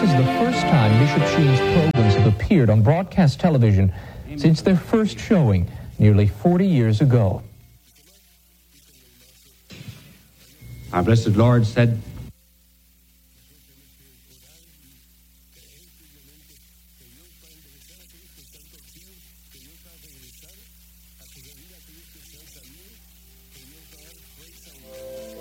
is the first time Bishop Sheen's programs have appeared on broadcast television since their first showing nearly 40 years ago. Our blessed Lord said,